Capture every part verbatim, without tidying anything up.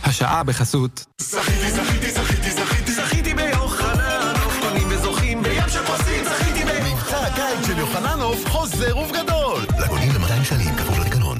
השעה בחסות. זכיתי, זכיתי, זכיתי, זכיתי, זכיתי ביוחנן, קונים וזוכים בים של פרסים, זכיתי ביוחנן. מבצע הקיץ של יוחננוף חוזר ובגדול. לקונים ב-מאתיים שנים, כפוף לתקנון.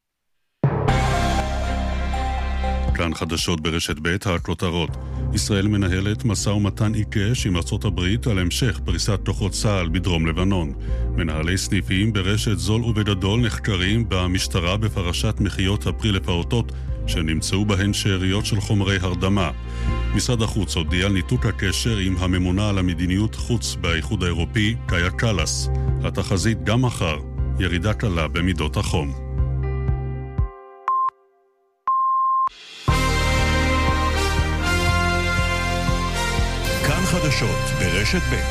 כאן חדשות ברשת ב' הכותרות. ישראל מנהלת משא ומתן עיקש עם ארצות הברית על המשך פריסת כוחות צה"ל בדרום לבנון. מנהלי סניפים ברשת זול ובגדול נחקרים במשטרה בפרשת מחיות אפריל לפעוטות שנמצאו בהן שאריות של חומרי הרדמה. משרד החוץ הודיע על ניתוק הקשר עם הממונה על המדיניות חוץ באיחוד האירופי, קאיה קלאס. התחזית גם מחר, ירידה קלה במידות החום. כאן חדשות ברשת ב'.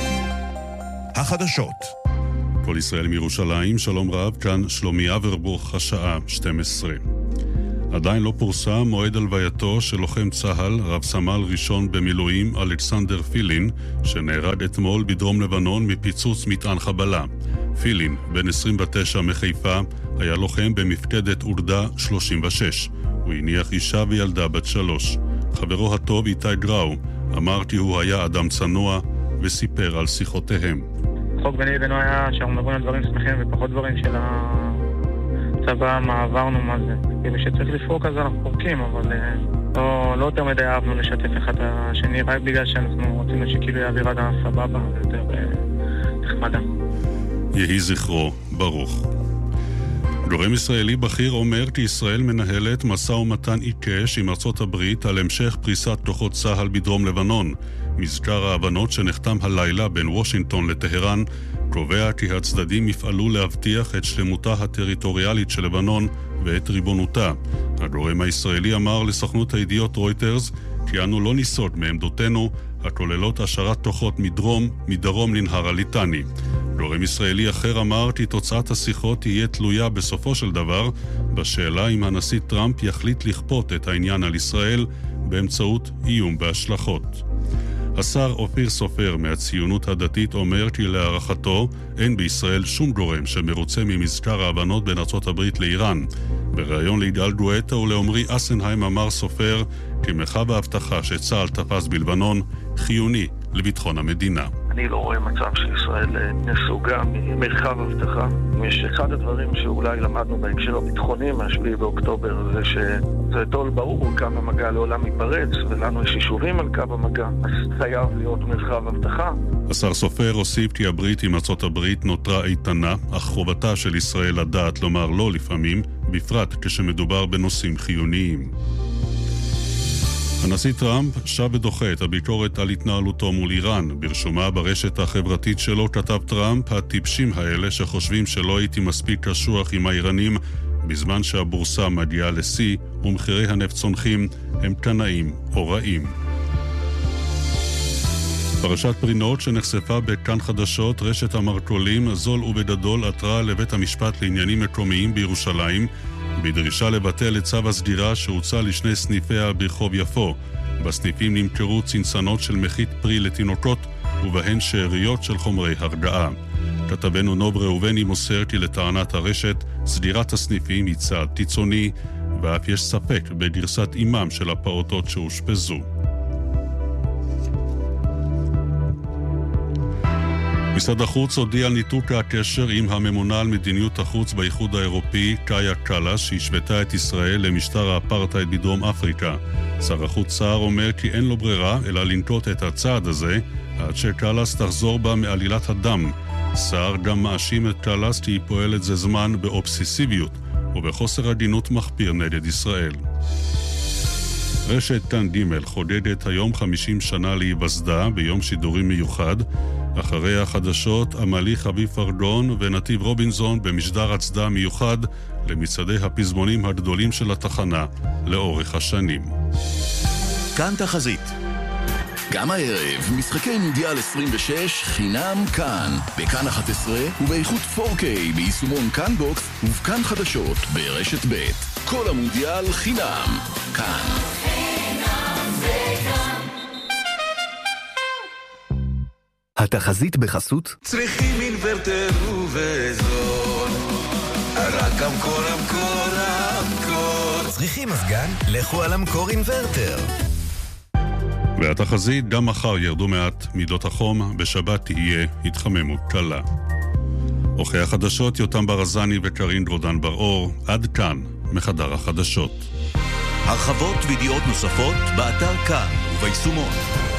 החדשות. כל ישראל מירושלים, שלום רב, כאן שלומי אברבוך, השעה שתים עשרה. עדיין לא פורסם מועד הלווייתו של לוחם צה"ל, רב סמל ראשון במילואים אלכסנדר פילין, שנהרג אתמול בדרום לבנון מפיצוץ מטען חבלה. פילין, בן עשרים ותשע מחיפה, היה לוחם במפקדת אוגדה שלושים ושש. הוא הניח אישה וילדה בת שלוש. חברו הטוב איתי גראו אמר כי הוא היה אדם צנוע וסיפר על שיחותיהם. חוק ביני ובינו היה שאנחנו מדברים על דברים שמחים ופחות דברים של הצבא, מה עברנו, מה זה. כאילו שצריך לפרוק אז אנחנו פורקים, אבל לא, לא יותר מדי אהבנו לשתף אחד השני, רק בגלל שאנחנו רוצים שכאילו יעביר עד הסבבה ויותר נחמדה. יהי זכרו ברוך. גורם ישראלי בכיר אומר כי ישראל מנהלת משא ומתן עיקש עם ארצות הברית על המשך פריסת כוחות צה"ל בדרום לבנון. מזכר ההבנות שנחתם הלילה בין וושינגטון לטהרן קובע כי הצדדים יפעלו להבטיח את שלמותה הטריטוריאלית של לבנון ואת ריבונותה. הגורם הישראלי אמר לסוכנות הידיעות רויטרס כי אנו לא ניסוג מעמדותינו הכוללות השארת כוחות מדרום, מדרום לנהר הליטני. גורם ישראלי אחר אמר כי תוצאת השיחות תהיה תלויה בסופו של דבר בשאלה אם הנשיא טראמפ יחליט לכפות את העניין על ישראל באמצעות איום בהשלכות. השר אופיר סופר מהציונות הדתית אומר כי להערכתו אין בישראל שום גורם שמרוצה ממזכר ההבנות בין ארצות הברית לאיראן. בריאיון ליגאל גואטה ולעומרי אסנהיים אמר סופר כי מרחב ההבטחה שצה"ל תפס בלבנון חיוני לביטחון המדינה. אני לא רואה מצב שישראל נסוגה ממרחב הבטחה. יש אחד הדברים שאולי למדנו בהקשר הביטחוני מהשביעי באוקטובר, זה שזה תול ברור כמה מגע לעולם ייפרץ, ולנו יש אישורים על קו המגע, אז חייב להיות מרחב הבטחה. השר סופר הוסיף כי הברית עם ארצות הברית נותרה איתנה, אך חובתה של ישראל לדעת לומר לא לפעמים, בפרט כשמדובר בנושאים חיוניים. הנשיא טראמפ שב ודוחה את הביקורת על התנהלותו מול איראן. ברשומה ברשת החברתית שלו כתב טראמפ, הטיפשים האלה שחושבים שלא הייתי מספיק קשוח עם האיראנים בזמן שהבורסה מגיעה לשיא ומחירי הנפט צונחים, הם קנאים או רעים. פרשת פרינות שנחשפה בכאן חדשות, רשת המרכולים זול ובגדול עתרה לבית המשפט לעניינים מקומיים בירושלים בדרישה לבטל את צו הסגירה שהוצא לשני סניפיה ברחוב יפו. בסניפים נמכרו צנצנות של מחית פרי לתינוקות ובהן שאריות של חומרי הרגעה. כתבנו נוב ראובני מוסר כי לטענת הרשת סגירת הסניפים היא צעד קיצוני ואף יש ספק בגרסת אימם של הפעוטות שהושפזו. משרד החוץ הודיע על ניתוק הקשר עם הממונה על מדיניות החוץ באיחוד האירופי, קאיה קלאס, שהשוותה את ישראל למשטר האפרטהייד בדרום אפריקה. שר החוץ סער אומר כי אין לו ברירה אלא לנקוט את הצעד הזה עד שקלאס תחזור בה מעלילת הדם. סער גם מאשים את קלאס כי היא פועלת זה זמן באובססיביות ובחוסר עדינות מחפיר נגד ישראל. רשת כאן ג' חוגגת היום חמישים שנה להיווסדה ביום שידורים מיוחד. אחרי החדשות עמלי חביב פרגון ונתיב רובינזון במשדר הצדעה מיוחד למצעדי הפזמונים הגדולים של התחנה לאורך השנים. כאן תחזית. גם הערב, משחקי מונדיאל עשרים ושש חינם כאן, בכאן אחת עשרה ובאיכות פור קיי ביישומון כאן בוקס ובכאן חדשות ברשת ב'. כל המונדיאל חינם כאן. התחזית בחסות צריכים אינוורטר ובזול, רק המקור המקור המקור צריכים מזגן? לכו על המקור אינברטר. והתחזית, גם מחר ירדו מעט מידות החום, בשבת תהיה התחממות קלה. אורחי החדשות יותם ברזני וקרין דרודן בר-אור, עד כאן מחדר החדשות. הרחבות וידיעות נוספות באתר כאן וביישומון.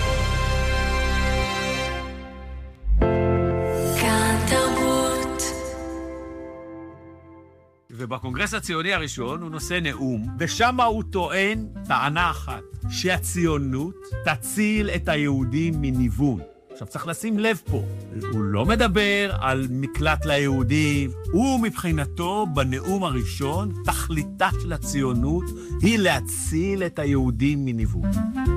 ובקונגרס הציוני הראשון הוא נושא נאום, ושם הוא טוען טענה אחת, שהציונות תציל את היהודים מניוון. עכשיו צריך לשים לב פה, הוא לא מדבר על מקלט ליהודים, הוא מבחינתו בנאום הראשון, תכליתה של הציונות היא להציל את היהודים מניוון.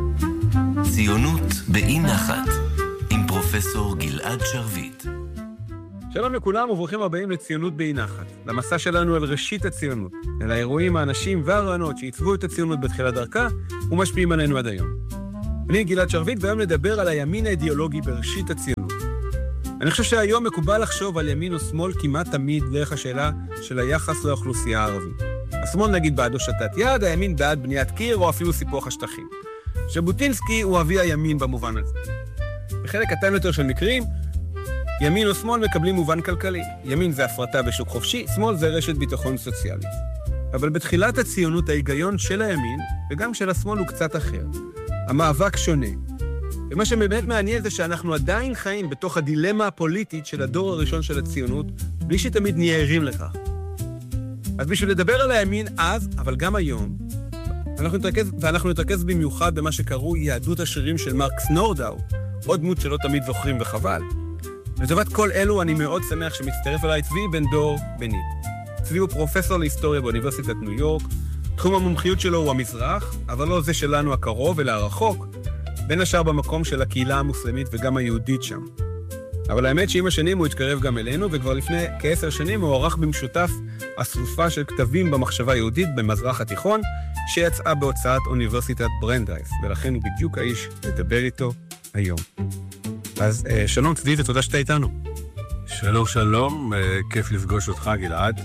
ציונות באי נחת, עם פרופסור גלעד שרביט. שלום לכולם וברוכים הבאים לציונות באי נחת, למסע שלנו אל ראשית הציונות, אל האירועים, האנשים והרעיונות שעיצבו את הציונות בתחילת דרכה ומשפיעים עלינו עד היום. אני גלעד שרביט, והיום נדבר על הימין האידיאולוגי בראשית הציונות. אני חושב שהיום מקובל לחשוב על ימין או שמאל כמעט תמיד דרך השאלה של היחס לאוכלוסייה הערבית. השמאל נגיד בעד הושטת יד, הימין בעד בניית קיר או אפילו סיפוח השטחים. ז'בוטינסקי הוא אבי הימין במובן הזה. בחלק קטן יותר של מקרים, ימין או שמאל מקבלים מובן כלכלי. ימין זה הפרטה בשוק חופשי, שמאל זה רשת ביטחון סוציאלית. אבל בתחילת הציונות ההיגיון של הימין, וגם של השמאל הוא קצת אחר. המאבק שונה. ומה שבאמת מעניין זה שאנחנו עדיין חיים בתוך הדילמה הפוליטית של הדור הראשון של הציונות, בלי שתמיד נהיה ערים לכך. אז בשביל לדבר על הימין אז, אבל גם היום, אנחנו נתרכז, ואנחנו נתרכז במיוחד במה שקראו יהדות השרירים של מרקס נורדאו, עוד דמות שלא תמיד זוכרים וחבל. לטובת כל אלו אני מאוד שמח שמצטרף אליי צבי בן דור בנית. צבי הוא פרופסור להיסטוריה באוניברסיטת ניו יורק, תחום המומחיות שלו הוא המזרח, אבל לא זה שלנו הקרוב אלא הרחוק, בין השאר במקום של הקהילה המוסלמית וגם היהודית שם. אבל האמת שעם השנים הוא התקרב גם אלינו, וכבר לפני כעשר שנים הוא ערך במשותף אסופה של כתבים במחשבה יהודית במזרח התיכון, שיצאה בהוצאת אוניברסיטת ברנדייס, ולכן הוא בדיוק האיש לדבר איתו היום. אז שלום צבי ותודה שאתה איתנו. שלום שלום, כיף לפגוש אותך גלעד,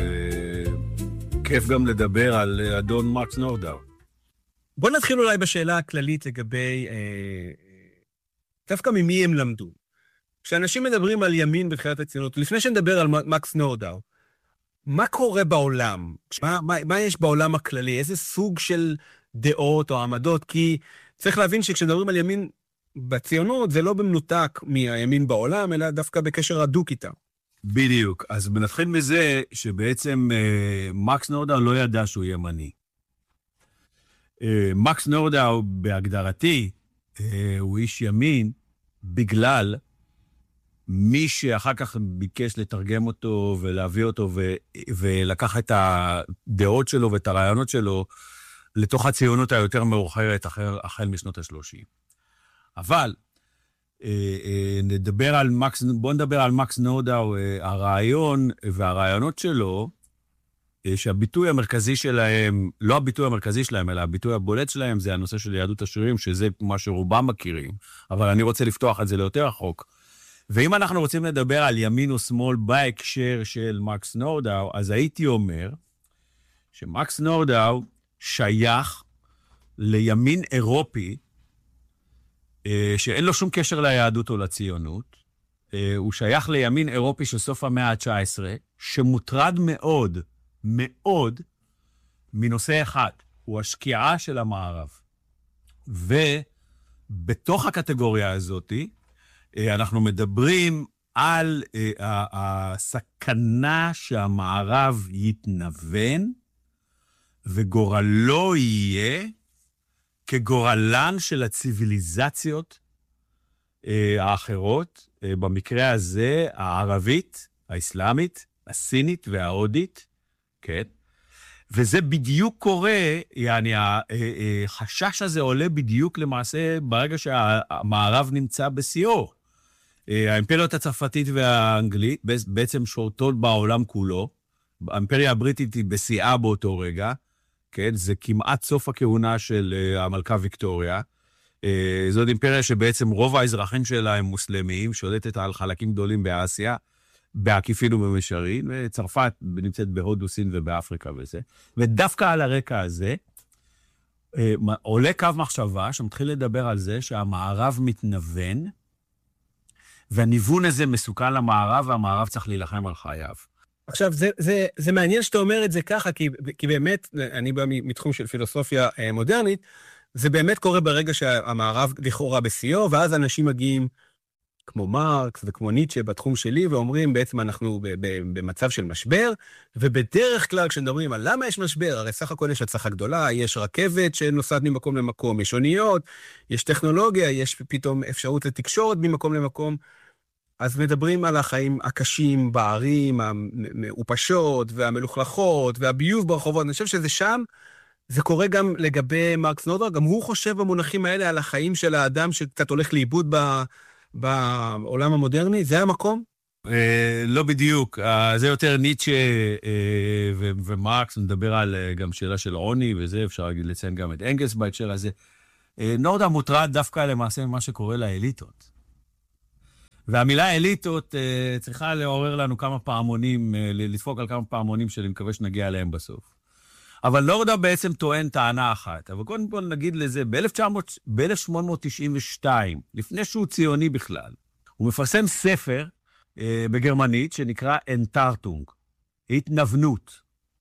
וכיף גם לדבר על אדון מרקס נורדאו. בוא נתחיל אולי בשאלה הכללית לגבי, דווקא ממי הם למדו. כשאנשים מדברים על ימין בתחילת הציונות, לפני שנדבר על מרקס נורדאו, מה קורה בעולם? מה, מה, מה יש בעולם הכללי? איזה סוג של דעות או עמדות? כי צריך להבין שכשמדברים על ימין בציונות, זה לא במנותק מהימין בעולם, אלא דווקא בקשר הדוק איתה. בדיוק. אז נתחיל מזה שבעצם אה, מרקס נורדאו לא ידע שהוא ימני. אה, מרקס נורדאו בהגדרתי, אה, הוא איש ימין, בגלל מי שאחר כך ביקש לתרגם אותו ולהביא אותו ו- ולקח את הדעות שלו ואת הרעיונות שלו לתוך הציונות היותר מאוחרת החל, החל משנות ה-שלושים. אבל אה, אה, נדבר על מקס, בוא נדבר על מרקס נורדאו, אה, הרעיון והרעיונות שלו, אה, שהביטוי המרכזי שלהם, לא הביטוי המרכזי שלהם, אלא הביטוי הבולט שלהם, זה הנושא של יהדות השרירים, שזה מה שרובם מכירים, אבל אני רוצה לפתוח את זה ליותר רחוק. ואם אנחנו רוצים לדבר על ימין או שמאל בהקשר של מרקס נורדאו, אז הייתי אומר שמרקס נורדאו שייך לימין אירופי, שאין לו שום קשר ליהדות או לציונות. הוא שייך לימין אירופי של סוף המאה ה-תשע עשרה, שמוטרד מאוד, מאוד, מנושא אחד, הוא השקיעה של המערב. ובתוך הקטגוריה הזאת, אנחנו מדברים על הסכנה שהמערב יתנוון, וגורלו יהיה כגורלן של הציביליזציות האחרות, במקרה הזה הערבית, האסלאמית, הסינית וההודית, כן? וזה בדיוק קורה, יעני, החשש הזה עולה בדיוק למעשה ברגע שהמערב נמצא בשיאו. האימפריות הצרפתית והאנגלית בעצם שורטות בעולם כולו, האימפריה הבריטית היא בשיאה באותו רגע, כן? זה כמעט סוף הכהונה של המלכה ויקטוריה. זאת אימפריה שבעצם רוב האזרחים שלה הם מוסלמים, שולטת על חלקים גדולים באסיה, בעקיפין ובמישרין, וצרפת נמצאת בהודו, סין ובאפריקה וזה, ודווקא על הרקע הזה, עולה קו מחשבה שמתחיל לדבר על זה שהמערב מתנוון, והניוון הזה מסוכן למערב, והמערב צריך להילחם על חייו. עכשיו, זה, זה, זה מעניין שאתה אומר את זה ככה, כי, כי באמת, אני בא מתחום של פילוסופיה מודרנית, זה באמת קורה ברגע שהמערב לכאורה בשיאו, ואז אנשים מגיעים כמו מרקס וכמו ניטשה בתחום שלי, ואומרים בעצם אנחנו במצב של משבר, ובדרך כלל כשמדברים על למה יש משבר, הרי סך הכל יש הצלחה גדולה, יש רכבת שנוסעת ממקום למקום, יש אוניות, יש טכנולוגיה, יש פתאום אפשרות לתקשורת ממקום למקום, אז מדברים על החיים הקשים בערים, המעופשות והמלוכלכות, והביוב ברחובות, אני חושב שזה שם, זה קורה גם לגבי מרקס נורדאו, גם הוא חושב במונחים האלה על החיים של האדם שקצת הולך לאיבוד ב... בעולם המודרני, זה המקום? לא בדיוק, זה יותר ניטשה ומרקס, נדבר על גם שאלה של עוני, וזה אפשר לציין גם את אנגלס בהקשר הזה. נורדאו מוטרד דווקא למעשה ממה שקורה לאליטות. והמילה אליטות צריכה לעורר לנו כמה פעמונים, לדפוק על כמה פעמונים שאני מקווה שנגיע אליהם בסוף. אבל נורדאו בעצם טוען טענה אחת, אבל קודם כל נגיד לזה, ב-אלף שמונה מאות תשעים ושתיים, לפני שהוא ציוני בכלל, הוא מפרסם ספר אה, בגרמנית שנקרא אנטרטונג, התנוונות,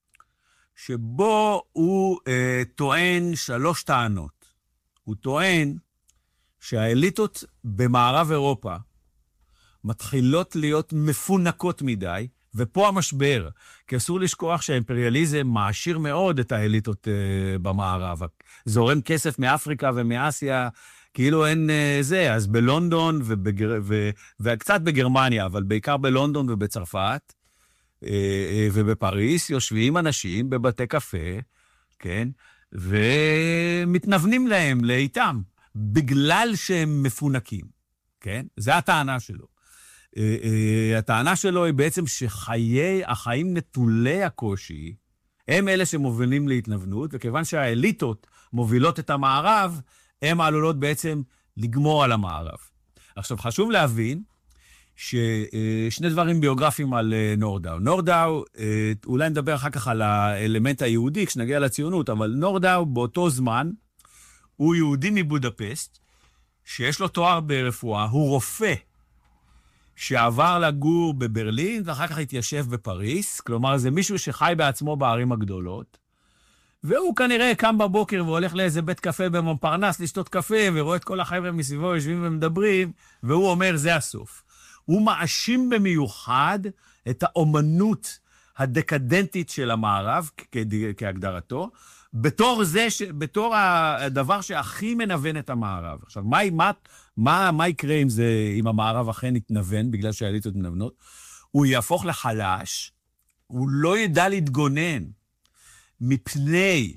שבו הוא אה, טוען שלוש טענות. הוא טוען שהאליטות במערב אירופה מתחילות להיות מפונקות מדי, ופה המשבר, כי אסור לשכוח שהאימפריאליזם מעשיר מאוד את האליטות uh, במערב. זורם כסף מאפריקה ומאסיה, כאילו אין uh, זה, אז בלונדון ובגר... ו... וקצת בגרמניה, אבל בעיקר בלונדון ובצרפת, uh, uh, ובפריס, יושבים אנשים בבתי קפה, כן? ומתנוונים להם לאיתם, בגלל שהם מפונקים, כן? זה הטענה שלו. הטענה שלו היא בעצם שחיי, החיים נטולי הקושי, הם אלה שמובילים להתנוונות, וכיוון שהאליטות מובילות את המערב, הם עלולות בעצם לגמור על המערב. עכשיו, חשוב להבין ששני דברים ביוגרפיים על נורדאו. נורדאו, אולי נדבר אחר כך על האלמנט היהודי, כשנגיע לציונות, אבל נורדאו באותו זמן, הוא יהודי מבודפסט, שיש לו תואר ברפואה, הוא רופא, שעבר לגור בברלין, ואחר כך התיישב בפריס, כלומר, זה מישהו שחי בעצמו בערים הגדולות, והוא כנראה קם בבוקר והולך לאיזה בית קפה במונפרנס לשתות קפה, ורואה את כל החבר'ה מסביבו יושבים ומדברים, והוא אומר, זה הסוף. הוא מאשים במיוחד את האומנות הדקדנטית של המערב, כהגדרתו, בתור זה, בתור הדבר שהכי מנוון את המערב. עכשיו, מה, מה, מה, מה יקרה אם זה, אם המערב אכן יתנוון, בגלל שהאליטות מנוונות? הוא יהפוך לחלש, הוא לא ידע להתגונן מפני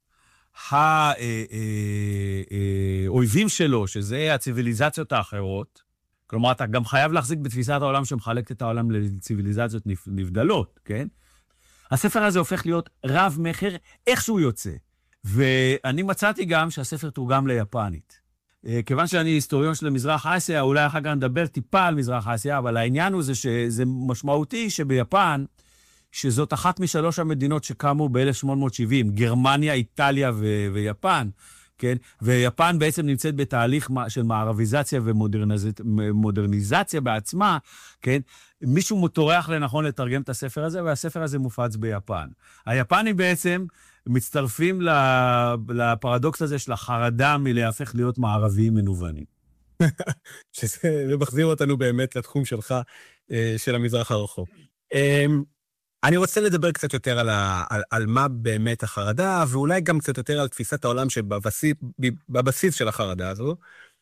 האויבים שלו, שזה הציביליזציות האחרות. כלומר, אתה גם חייב להחזיק בתפיסת העולם שמחלקת את העולם לציביליזציות נבדלות, כן? הספר הזה הופך להיות רב מחר, איך שהוא יוצא. ואני מצאתי גם שהספר תורגם ליפנית. כיוון שאני היסטוריון של מזרח אסיה, אולי אחר כך נדבר טיפה על מזרח אסיה, אבל העניין הוא זה שזה משמעותי שביפן, שזאת אחת משלוש המדינות שקמו ב-אלף שמונה מאות שבעים, גרמניה, איטליה ו- ויפן, כן? ויפן בעצם נמצאת בתהליך של מערביזציה ומודרניזציה בעצמה, כן? מישהו טורח לנכון לתרגם את הספר הזה, והספר הזה מופץ ביפן. היפנים בעצם מצטרפים לפרדוקס הזה של החרדה מלהפך להיות מערביים מנוונים. שזה מחזיר אותנו באמת לתחום שלך, של המזרח הרחוק. אני רוצה לדבר קצת יותר על, ה, על, על מה באמת החרדה, ואולי גם קצת יותר על תפיסת העולם שבבסיס של החרדה הזו,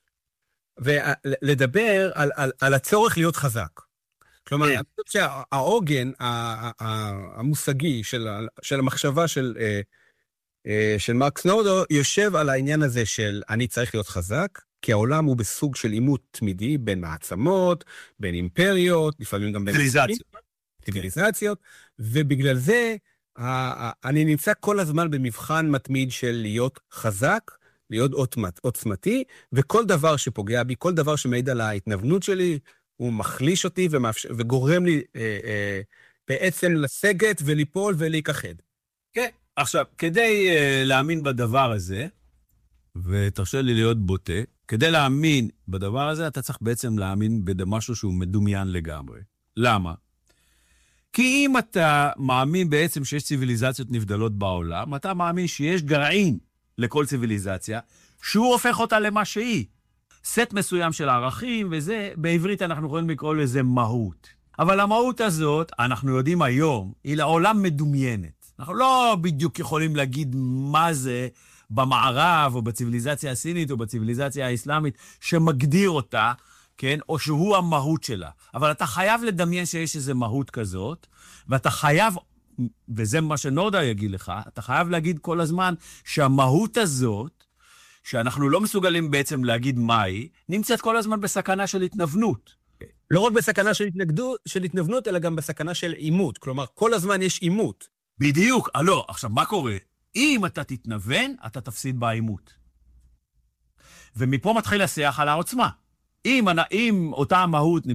ולדבר על, על, על הצורך להיות חזק. כלומר, אני חושב שהעוגן המושגי של, של המחשבה של, של מרקס נורדאו יושב על העניין הזה של אני צריך להיות חזק, כי העולם הוא בסוג של עימות תמידי בין מעצמות, בין אימפריות, לפעמים גם בין ציוויליזציות. ציוויליזציות, ובגלל זה אני נמצא כל הזמן במבחן מתמיד של להיות חזק, להיות עוצמתי, וכל דבר שפוגע בי, כל דבר שמעיד על ההתנוונות שלי, הוא מחליש אותי ומאפשר, וגורם לי אה, אה, בעצם לסגת וליפול ולהיכחד. כן, עכשיו, כדי uh, להאמין בדבר הזה, ותרשה לי להיות בוטה, כדי להאמין בדבר הזה, אתה צריך בעצם להאמין במשהו שהוא מדומיין לגמרי. למה? כי אם אתה מאמין בעצם שיש ציביליזציות נבדלות בעולם, אתה מאמין שיש גרעין לכל ציביליזציה, שהוא הופך אותה למה שהיא. סט מסוים של ערכים, וזה, בעברית אנחנו יכולים לקרוא לזה מהות. אבל המהות הזאת, אנחנו יודעים היום, היא לעולם מדומיינת. אנחנו לא בדיוק יכולים להגיד מה זה במערב, או בציביליזציה הסינית, או בציביליזציה האסלאמית, שמגדיר אותה, כן? או שהוא המהות שלה. אבל אתה חייב לדמיין שיש איזו מהות כזאת, ואתה חייב, וזה מה שנורדה יגיד לך, אתה חייב להגיד כל הזמן שהמהות הזאת, שאנחנו לא מסוגלים בעצם להגיד מהי, נמצאת כל הזמן בסכנה של התנוונות. לא רק בסכנה של, התנגדות, של התנוונות, אלא גם בסכנה של עימות. כלומר, כל הזמן יש עימות. בדיוק. לא, עכשיו, מה קורה? אם אתה תתנוון, אתה תפסיד בעימות. ומפה מתחיל השיח על העוצמה. אם, אם אותה המהות